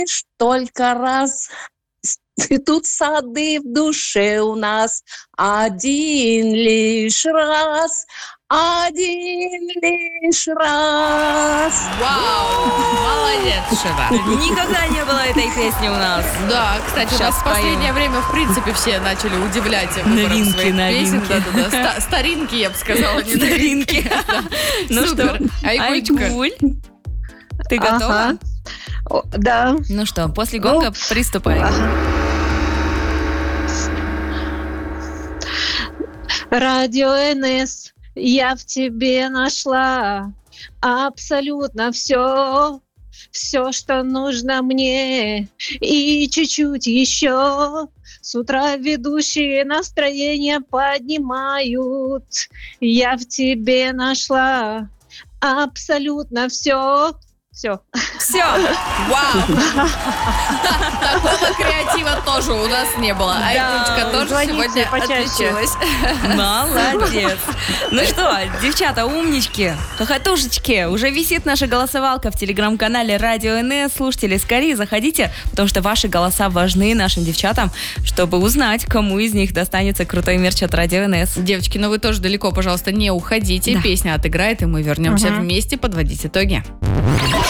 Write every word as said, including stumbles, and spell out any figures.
Только раз цветут сады в душе у нас один лишь раз, один лишь раз. Вау! Молодец, Шева. Никогда не было этой песни у нас. Да, кстати, у нас в последнее время, в принципе, все начали удивлять выбором Новинки, своих песен. новинки. Да-да-да. Ста- Старинки, я бы сказала, не новинки. Ну Супер. что, Айгульчика. Айгуль, ты готова? Ага. О, да. Ну что, после гонга приступай. Радио эн эс, я в тебе нашла абсолютно все, все, что нужно мне, и чуть-чуть еще. С утра ведущие настроение поднимают. Я в тебе нашла абсолютно все. Все. Все. Вау! Такого креатива тоже у нас не было. Айгульчика тоже звоните сегодня почаще. отличилась. Молодец. Ну что, девчата, умнички, хохотушечки, уже висит наша голосовалка в телеграм-канале Радио эн эс. Слушатели, скорее заходите, потому что ваши голоса важны нашим девчатам, чтобы узнать, кому из них достанется крутой мерч от Радио эн эс. Девочки, но вы тоже далеко, пожалуйста, не уходите. Да. Песня отыграет, и мы вернемся Мгм. вместе подводить итоги.